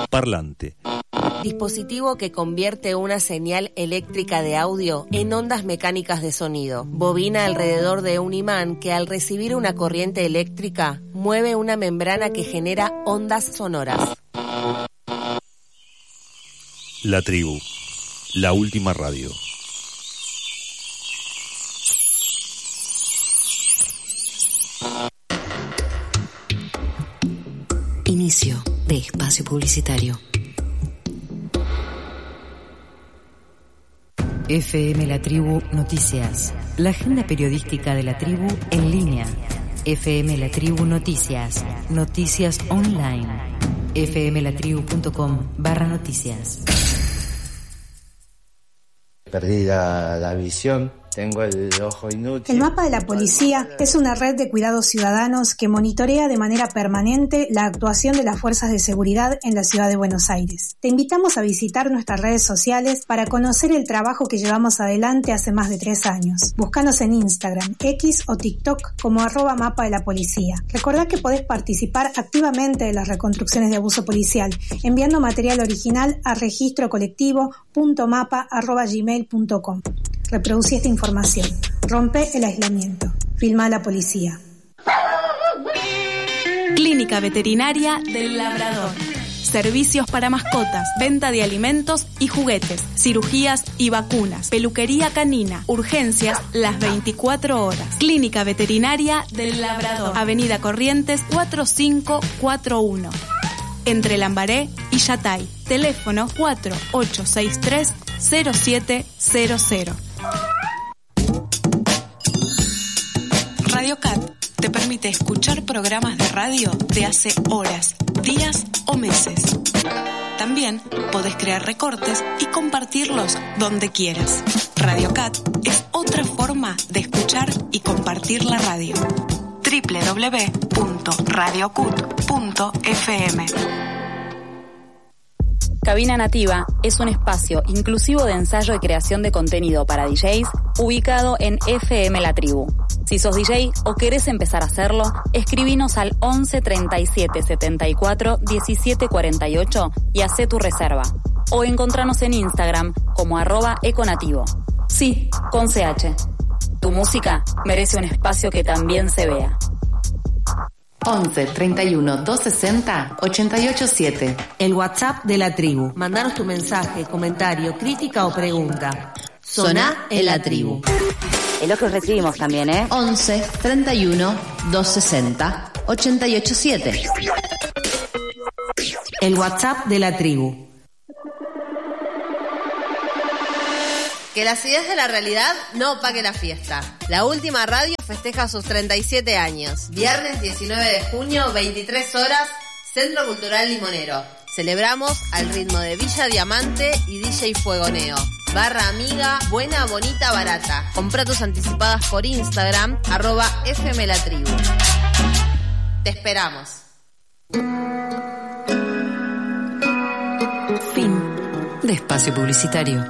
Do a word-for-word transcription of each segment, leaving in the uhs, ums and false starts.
Parlante. Dispositivo que convierte una señal eléctrica de audio en ondas mecánicas de sonido. Bobina alrededor de un imán que al recibir una corriente eléctrica mueve una membrana que genera ondas sonoras. La Tribu, la última radio. Inicio de espacio publicitario. F M La Tribu Noticias. La agenda periodística de La Tribu en línea. F M La Tribu Noticias. Noticias online. fmlatribu.com barra noticias. Perdí la, la visión. Tengo el ojo inútil. El mapa de la policía es una red de cuidados ciudadanos que monitorea de manera permanente la actuación de las fuerzas de seguridad en la ciudad de Buenos Aires. Te invitamos a visitar nuestras redes sociales para conocer el trabajo que llevamos adelante hace más de tres años. Búscanos en Instagram, X o TikTok como arroba mapa de la policía. Recordá que podés participar activamente de las reconstrucciones de abuso policial enviando material original a registro colectivo punto mapa arroba gmail punto com. Reproducí esta información. Rompe el aislamiento. Filma a la policía. Clínica Veterinaria del Labrador. Servicios para mascotas, venta de alimentos y juguetes, cirugías y vacunas, peluquería canina, urgencias las veinticuatro horas. Clínica Veterinaria del Labrador. Avenida Corrientes cuatro cinco cuatro uno. Entre Lambaré y Yatay. Teléfono cuatro ocho seis tres cero siete cero cero. Radio Cat te permite escuchar programas de radio de hace horas, días o meses. También podés crear recortes y compartirlos donde quieras. Radio Cat es otra forma de escuchar y compartir la radio. doble u doble u doble u punto radio cut punto f m. Cabina Nativa es un espacio inclusivo de ensayo y creación de contenido para D Js ubicado en F M La Tribu. Si sos D J o querés empezar a hacerlo, escribinos al once treinta y siete setenta y cuatro diecisiete cuarenta y ocho y hacé tu reserva. O encontranos en Instagram como arroba econativo. Sí, con C H. Tu música merece un espacio que también se vea. once treinta y uno doscientos sesenta ochenta y ocho siete. El WhatsApp de La Tribu. Mandanos tu mensaje, comentario, crítica o pregunta. Soná en La Tribu. Elogios recibimos también, ¿eh? once treinta y uno doscientos sesenta ochenta y ocho siete. El WhatsApp de La Tribu. Que las ideas de la realidad no opaquen la fiesta. La última radio festeja sus treinta y siete años. Viernes diecinueve de junio, veintitrés horas, Centro Cultural Limonero. Celebramos al ritmo de Villa Diamante y D J Fuegoneo. Barra amiga, buena, bonita, barata. Comprá tus anticipadas por Instagram, arroba F M La Tribu. Te esperamos. Fin de espacio publicitario.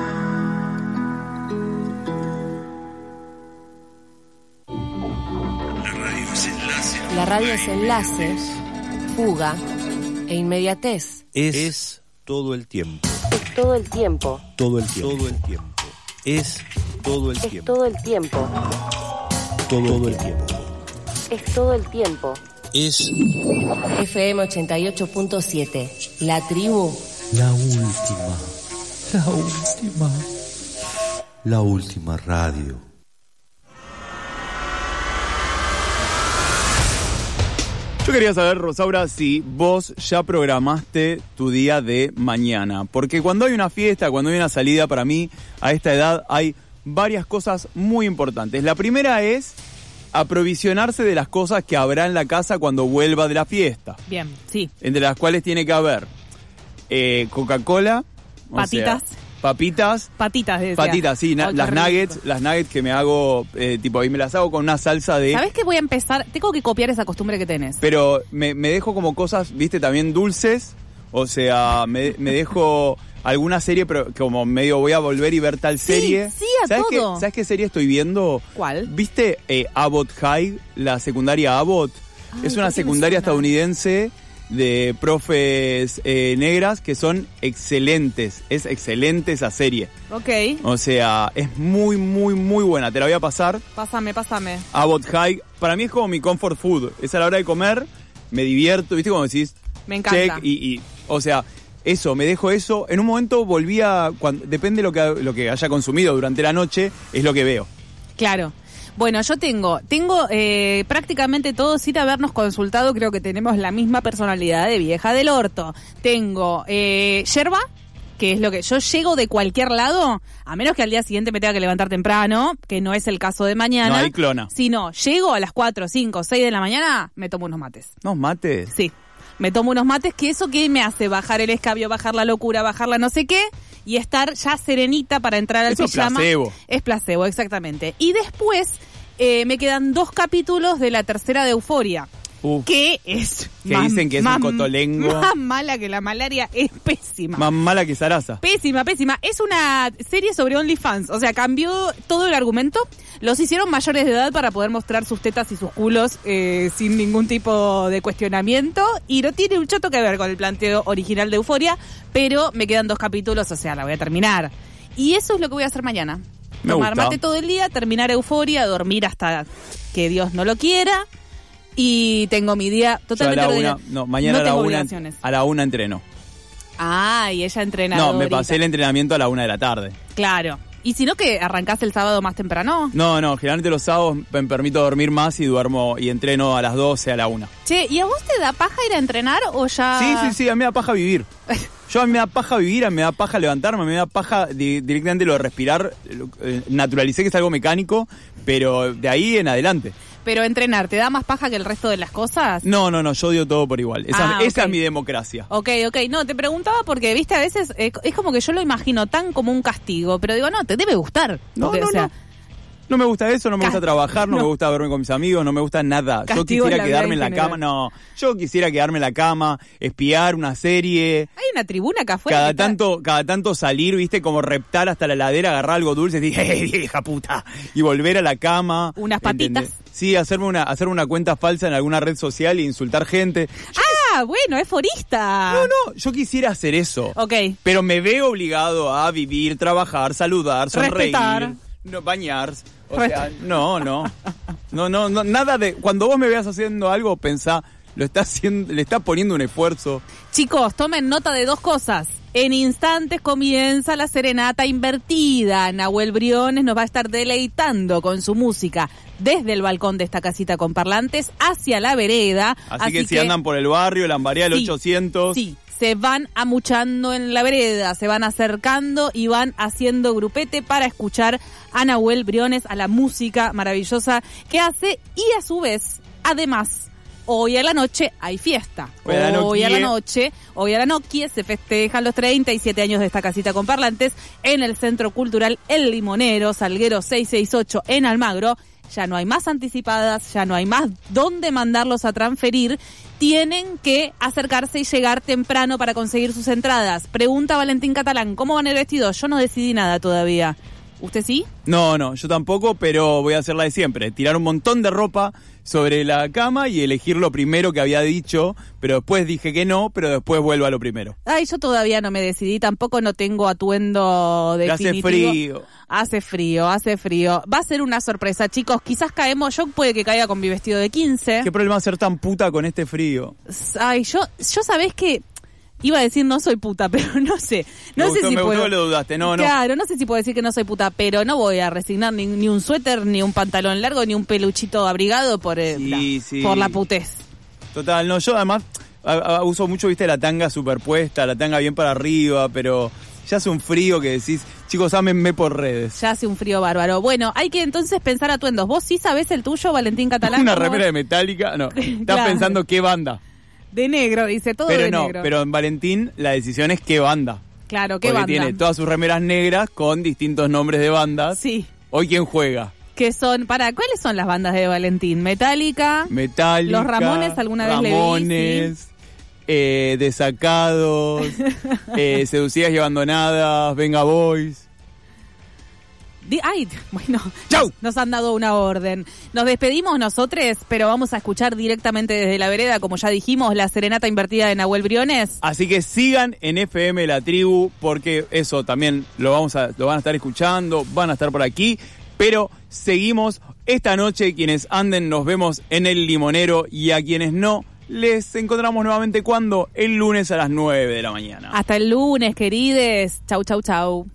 La radio es enlace, fuga e inmediatez. Es, es todo el tiempo. Es todo el tiempo. Todo el tiempo. Todo el tiempo. Es todo el Es tiempo. todo el tiempo. Todo el tiempo. Es todo el tiempo. Es F M ochenta y ocho punto siete. La Tribu. la última. La última. La última radio. Yo quería saber, Rosaura, si vos ya programaste tu día de mañana. Porque cuando hay una fiesta, cuando hay una salida, para mí, a esta edad, hay varias cosas muy importantes. La primera es aprovisionarse de las cosas que habrá en la casa cuando vuelva de la fiesta. Bien, sí. Entre las cuales tiene que haber eh, Coca-Cola. Patitas. O sea, papitas. Patitas, decía. Patitas, sí. Na- Ay, qué las rico. nuggets, las nuggets que me hago, eh, tipo, y me las hago con una salsa de... ¿Sabés que voy a empezar? Tengo que copiar esa costumbre que tenés. Pero me, me dejo como cosas, viste, también dulces. O sea, me, me dejo alguna serie, pero como medio voy a volver y ver tal Sí, serie. sí, a ¿Sabes todo. Qué, ¿Sabes qué serie estoy viendo? ¿Cuál? ¿Viste eh, Abbott High, la secundaria Abbott? Ay, es ¿por una qué me secundaria suena? estadounidense de profes eh, negras que son excelentes. Es excelente esa serie. Ok. O sea, es muy, muy, muy buena. Te la voy a pasar. Pásame, pásame. Abbott High. Para mí es como mi comfort food. Es a la hora de comer, me divierto. ¿Viste como decís? Me encanta. Check y, y, o sea, eso, me dejo eso. En un momento volví a... Cuando, depende de lo que, lo que haya consumido durante la noche, es lo que veo. Claro. Bueno, yo tengo, tengo eh, prácticamente todos sin habernos consultado, creo que tenemos la misma personalidad de vieja del orto. Tengo eh, yerba, que es lo que yo llego de cualquier lado, a menos que al día siguiente me tenga que levantar temprano, que no es el caso de mañana. No hay clona. Si no, llego a las cuatro, cinco, seis de la mañana, me tomo unos mates. ¿Unos mates? Sí. Me tomo unos mates, que eso que me hace bajar el escabio, bajar la locura, bajar la no sé qué, y estar ya serenita para entrar al eso pijama. Es placebo. Es placebo, exactamente. Y después eh, me quedan dos capítulos de la tercera de Euforia. Uh, que es que más, dicen que es más, un cotolengo. Más mala que la malaria, es pésima. Más mala que Sarasa. Pésima, pésima. Es una serie sobre OnlyFans. O sea, cambió todo el argumento. Los hicieron mayores de edad para poder mostrar sus tetas y sus culos eh, sin ningún tipo de cuestionamiento. Y no tiene un choto que ver con el planteo original de Euforia. Pero me quedan dos capítulos, o sea, la voy a terminar. Y eso es lo que voy a hacer mañana. Me Tomar gusta. mate todo el día, terminar Euforia, dormir hasta que Dios no lo quiera. Y tengo mi día totalmente Yo a la ordinario. una, no, mañana No a la tengo una, obligaciones. a la una entreno. Ah, y ella entrena. No, me pasé el entrenamiento a la una de la tarde. Claro. Y si no, que arrancás el sábado más temprano. No, no, generalmente los sábados me permito dormir más y duermo y entreno a las doce, a la una. Che, ¿y a vos te da paja ir a entrenar o ya...? Sí, sí, sí, a mí me da paja vivir. Yo a mí me da paja vivir, a mí me da paja levantarme, a mí me da paja di- directamente lo de respirar. Eh, naturalicé que es algo mecánico, pero de ahí en adelante. Pero entrenar, ¿te da más paja que el resto de las cosas? No, no, no, yo odio todo por igual. Esa, Ah, esa ok. es mi democracia. Ok, ok. No, te preguntaba porque, viste, a veces eh, es como que yo lo imagino tan como un castigo, pero digo, no, te debe gustar. No, Porque, no, o sea, no. No me gusta eso, no me Ca- gusta trabajar, no, no. me gusta verme con mis amigos, no me gusta nada. Yo Castigo quisiera en la vida quedarme en en la general. cama, no. Yo quisiera quedarme en la cama, espiar una serie. hay una tribuna acá afuera. Cada que está- tanto, cada tanto salir, viste, como reptar hasta la heladera, agarrar algo dulce y decir, ¡hey, vieja puta! Y volver a la cama. Unas patitas. ¿entendés? Sí, hacerme una, hacerme una cuenta falsa en alguna red social e insultar gente. Ah, bueno, es forista. No, no, yo quisiera hacer eso. Ok. Pero me veo obligado a vivir, trabajar, saludar, sonreír, Respetar. no, bañarse. O Res- sea, no, no. No, no, no, nada de. Cuando vos me veas haciendo algo, pensá, lo está haciendo, le está poniendo un esfuerzo. Chicos, tomen nota de dos cosas. En instantes comienza la serenata invertida. Nahuel Briones nos va a estar deleitando con su música desde el balcón de esta casita con parlantes hacia la vereda. Así, que si andan por el barrio, Lambaré al Sí, ochocientos. Sí, se van amuchando en la vereda, se van acercando y van haciendo grupete para escuchar a Nahuel Briones, a la música maravillosa que hace y a su vez, además, hoy a la noche hay fiesta. Hoy a la Hoy a la noche. noche, hoy a la noche se festejan los treinta y siete años de esta casita con parlantes en el Centro Cultural El Limonero, Salguero seiscientos sesenta y ocho en Almagro. Ya no hay más anticipadas, ya no hay más dónde mandarlos a transferir. Tienen que acercarse y llegar temprano para conseguir sus entradas. Pregunta Valentín Catalán, ¿cómo van a ir vestidos? Yo no decidí nada todavía. ¿Usted sí? No, no, yo tampoco, pero voy a hacer la de siempre. Tirar un montón de ropa sobre la cama y elegir lo primero que había dicho, pero después dije que no, pero después vuelvo a lo primero. Ay, yo todavía no me decidí, tampoco no tengo atuendo Pero hace definitivo. frío. Hace frío, hace frío. Va a ser una sorpresa, chicos. Quizás caemos, yo puede que caiga con mi vestido de quince. ¿Qué problema ser tan puta con este frío? Ay, yo, yo sabés que iba a decir no soy puta, pero no sé. No me sé gustó, si me puedo. gustó que lo dudaste, no, no. Claro, no sé si puedo decir que no soy puta, pero no voy a resignar ni, ni un suéter, ni un pantalón largo, ni un peluchito abrigado por, eh, Sí, la, sí. por la putez. Total, no, yo además a- a- uso mucho, viste, la tanga superpuesta, la tanga bien para arriba, pero ya hace un frío que decís, chicos, ámenme por redes. Ya hace un frío bárbaro. Bueno, hay que entonces pensar atuendos. ¿Vos sí sabés el tuyo, Valentín Catalán? Una ¿Cómo? remera de Metallica, no. Estás Claro. pensando qué banda. De negro, dice, todo Pero de no, negro. pero en Valentín la decisión es qué banda. Claro, ¿qué Porque banda? tiene todas sus remeras negras con distintos nombres de bandas. Sí. Hoy quién juega. Que son, para, ¿cuáles son las bandas de Valentín? Metallica. Metallica. Los Ramones, ¿alguna vez le vi? Ramones, eh, Desacados, eh, Seducidas y Abandonadas, Venga Boys. Di- Ay, bueno, ¡Chau! Nos han dado una orden. Nos despedimos nosotros, pero vamos a escuchar directamente desde la vereda, como ya dijimos, la serenata invertida de Nahuel Briones. Así que sigan en F M La Tribu, porque eso también lo vamos a, lo van a estar escuchando, van a estar por aquí, pero seguimos esta noche. Quienes anden, nos vemos en El Limonero, y a quienes no, les encontramos nuevamente cuando el lunes a las nueve de la mañana. Hasta el lunes, querides. Chau, chau, chau.